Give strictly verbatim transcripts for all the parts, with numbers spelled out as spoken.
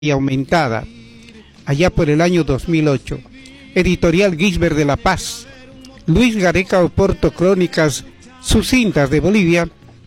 y aumentada, allá por el año dos mil ocho. Editorial Gisbert de La Paz. Luis Gareca Oporto, crónicas sucintas de Bolivia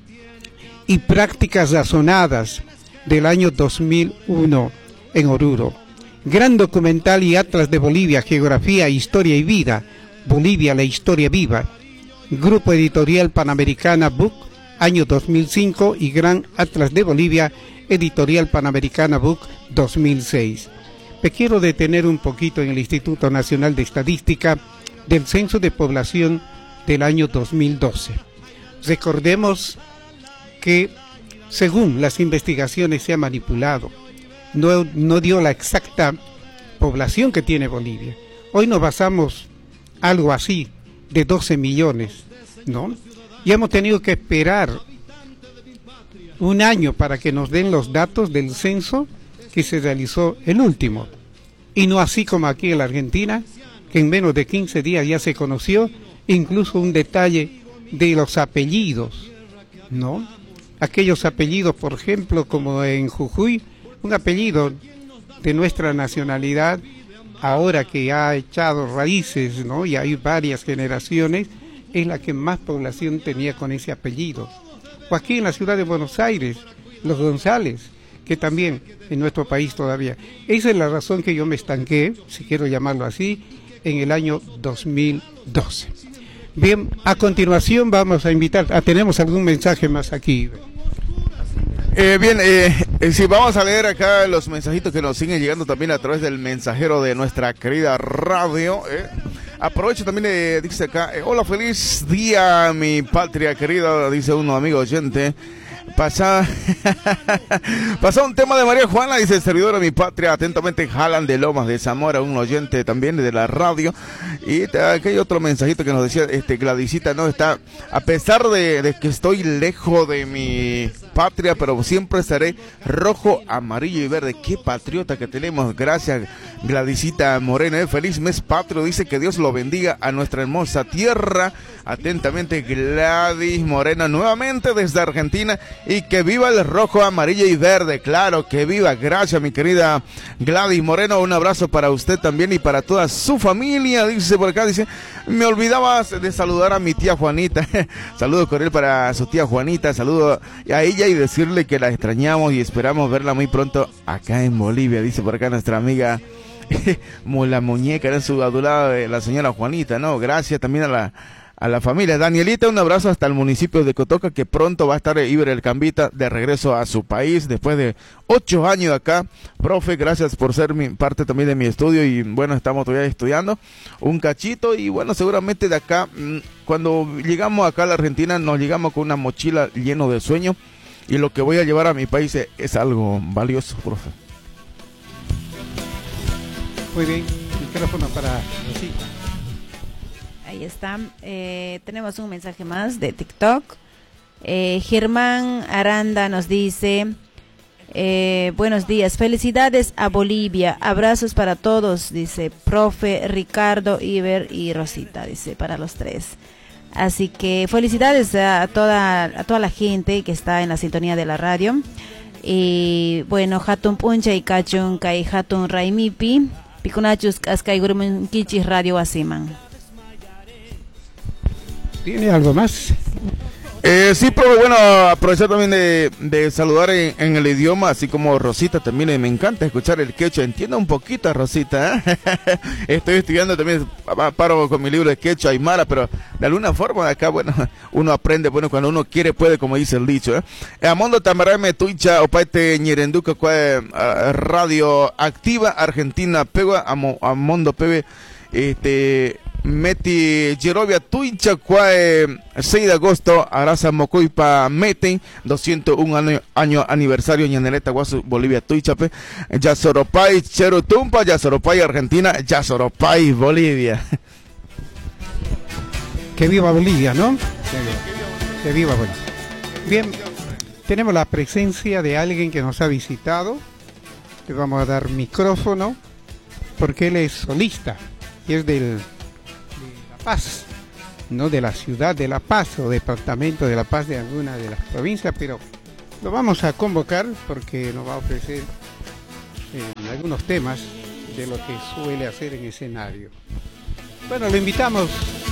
y prácticas razonadas del año dos mil uno en Oruro. Gran documental y atlas de Bolivia, geografía, historia y vida. Bolivia, la historia viva. Grupo Editorial Panamericana Book, año dos mil cinco, y Gran Atlas de Bolivia, Editorial Panamericana Book dos mil seis. Me quiero detener un poquito en el Instituto Nacional de Estadística del Censo de Población del año dos mil doce. Recordemos que, según las investigaciones, se ha manipulado. No, no dio la exacta población que tiene Bolivia. Hoy nos basamos algo así, de doce millones, ¿no? Y hemos tenido que esperar un año para que nos den los datos del censo que se realizó el último. Y no así como aquí en la Argentina, que en menos de quince días ya se conoció incluso un detalle de los apellidos, ¿no? Aquellos apellidos, por ejemplo, como en Jujuy, un apellido de nuestra nacionalidad, ahora que ha echado raíces, ¿no? Y hay varias generaciones, es la que más población tenía con ese apellido. O aquí en la ciudad de Buenos Aires, los González, que también en nuestro país todavía. Esa es la razón que yo me estanqué, si quiero llamarlo así, en el año dos mil doce. Bien, a continuación vamos a invitar, ah, tenemos algún mensaje más aquí. Eh, bien, eh, eh, sí, vamos a leer acá los mensajitos que nos siguen llegando también a través del mensajero de nuestra querida radio. Eh. Aprovecho también, eh, dice acá, eh, hola, feliz día, mi patria querida, dice un amigo oyente. Pasa, pasa un tema de María Juana, dice servidor de mi patria, atentamente Jalan de Lomas de Zamora, un oyente también de la radio. Y aquí hay otro mensajito que nos decía, este Gladysita, no está, a pesar de, de que estoy lejos de mi patria, pero siempre estaré rojo, amarillo y verde. Qué patriota que tenemos. Gracias, Gladysita Morena, eh. Feliz mes patrio, dice que Dios lo bendiga a nuestra hermosa tierra. Atentamente, Gladys Morena, nuevamente desde Argentina, y que viva el rojo, amarillo y verde. Claro, que viva. Gracias, mi querida Gladys Moreno, un abrazo para usted también y para toda su familia. Dice por acá, dice, me olvidaba de saludar a mi tía Juanita. Saludo cordial para su tía Juanita, saludo a ella y decirle que la extrañamos y esperamos verla muy pronto acá en Bolivia. Dice por acá nuestra amiga la muñeca, era su adulada de la señora Juanita, ¿no? Gracias también a la a la familia. Danielita, un abrazo hasta el municipio de Cotoca, que pronto va a estar Iber el Cambita de regreso a su país después de ocho años acá. Profe, gracias por ser mi parte también de mi estudio, y bueno, estamos todavía estudiando un cachito, y bueno, seguramente de acá, cuando llegamos acá a la Argentina, nos llegamos con una mochila lleno de sueños, y lo que voy a llevar a mi país es, es algo valioso, profe. Muy bien, micrófono para Rosita. Ahí está, eh, tenemos un mensaje más de TikTok. eh, Germán Aranda nos dice, eh, buenos días, felicidades a Bolivia, abrazos para todos, dice profe Ricardo, Iber y Rosita, dice para los tres. Así que felicidades a toda, a toda la gente que está en la sintonía de la radio. Y bueno, Hatun Puncha y Cachun Kai Hatun Raimipi, Picunachus Askai Gurumun Kichis Radio Asiman. ¿Tiene algo más? Eh, sí, pero bueno, aprovechar también de, de saludar en, en el idioma, así como Rosita también, eh, me encanta escuchar el quechua, entiendo un poquito, Rosita, ¿eh? Estoy estudiando también, paro con mi libro de quechua aymara, pero de alguna forma acá, bueno, uno aprende, bueno, cuando uno quiere puede, como dice el dicho, ¿eh? Amondo Tamarame Tuicha, Opaite Ñerenduca, Radio Activa Argentina, Pegua, Amondo Pebe, este... Meti Yerovia Tuicha, cuae seis de agosto, Arasa Mocoipa Meten, doscientos uno año, año aniversario, Ñaneleta Guasu, Bolivia Tuichape, Yasoropay, Cherutumpa, Yasoropay, Argentina, Yasoropay, Bolivia. Que viva Bolivia, ¿no? Que viva Bolivia. Bien, tenemos la presencia de alguien que nos ha visitado. Le vamos a dar micrófono, porque él es solista y es del Paz, no de la ciudad de La Paz o departamento de La Paz, de alguna de las provincias, pero lo vamos a convocar porque nos va a ofrecer en algunos temas de lo que suele hacer en escenario. Bueno, lo invitamos